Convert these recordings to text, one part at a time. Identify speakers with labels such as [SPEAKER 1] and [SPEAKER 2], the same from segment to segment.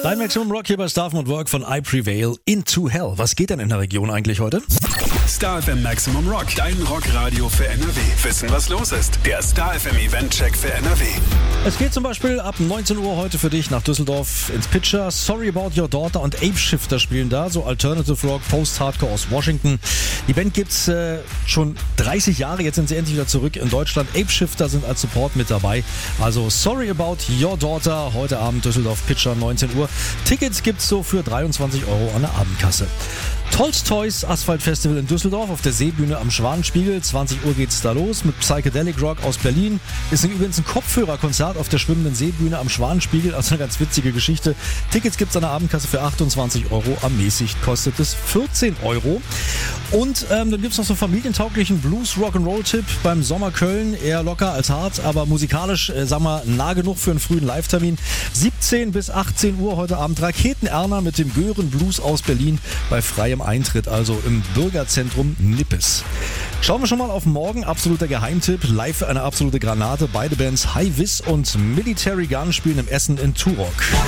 [SPEAKER 1] Dein Maximum Rock hier bei Star FM Work von I Prevail, Into Hell. Was geht denn in der Region eigentlich heute?
[SPEAKER 2] Star FM Maximum Rock, dein Rockradio für NRW. Wissen, was los ist? Der Star FM Event-Check für NRW.
[SPEAKER 1] Es geht zum Beispiel ab 19 Uhr heute für dich nach Düsseldorf ins Pitcher. Sorry About Your Daughter und Apeshifter spielen da, so Alternative Rock, Post-Hardcore aus Washington. Die Band gibt's schon 30 Jahre, jetzt sind sie endlich wieder zurück in Deutschland. Apeshifter sind als Support mit dabei. Also Sorry About Your Daughter, heute Abend Düsseldorf Pitcher, 19 Uhr. Tickets gibt's so für 23 € an der Abendkasse. Tolstoys Asphalt Festival in Düsseldorf auf der Seebühne am Schwanenspiegel. 20 Uhr geht's da los mit Psychedelic Rock aus Berlin. Ist übrigens ein Kopfhörerkonzert auf der schwimmenden Seebühne am Schwanenspiegel. Also eine ganz witzige Geschichte. Tickets gibt's an der Abendkasse für 28 €. Ermäßigt kostet es 14 €. Und dann gibt's noch so einen familientauglichen Blues-Rock'n'Roll-Tipp beim Sommer Köln. Eher locker als hart, aber musikalisch, nah genug für einen frühen Live-Termin. 17 bis 18 Uhr heute Abend Raketenerner mit dem Gören Blues aus Berlin bei freiem Eintritt, also im Bürgerzentrum Nippes. Schauen wir schon mal auf morgen. Absoluter Geheimtipp. Live eine absolute Granate. Beide Bands High Vis und Military Gun spielen im Essen in Turok.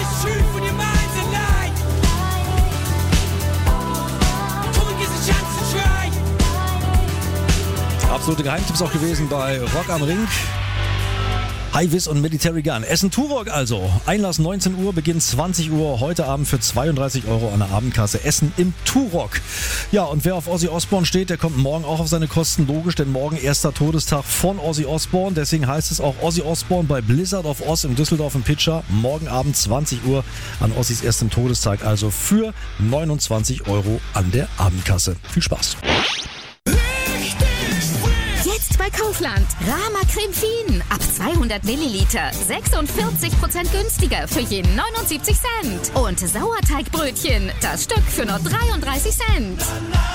[SPEAKER 1] Absolute Geheimtipps auch gewesen bei Rock am Ring. High Vis und Military Gun. Essen Turok also. Einlass 19 Uhr, Beginn 20 Uhr. Heute Abend für 32 € an der Abendkasse. Essen im Turok. Ja, und wer auf Ozzy Osbourne steht, der kommt morgen auch auf seine Kosten. Logisch, denn morgen erster Todestag von Ozzy Osbourne. Deswegen heißt es auch Ozzy Osbourne bei Blizzard of Oz im Düsseldorf im Pitcher. Morgen Abend 20 Uhr an Ozzys erstem Todestag. Also für 29 € an der Abendkasse. Viel Spaß.
[SPEAKER 3] Jetzt bei Kaufland. Rama Creme Fien. Ab 200 Milliliter. 46% günstiger für je 79 Cent. Und Sauerteigbrötchen. Das Stück für nur 33 Cent.